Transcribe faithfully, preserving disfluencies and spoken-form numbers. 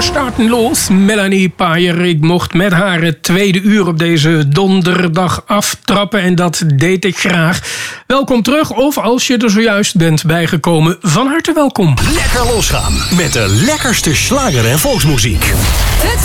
We starten los. Melanie Payer. Ik mocht met haar het tweede uur op deze donderdag aftrappen. En dat deed ik graag. Welkom terug. Of als je er zojuist bent bijgekomen, van harte welkom. Lekker losgaan met de lekkerste slager en volksmuziek.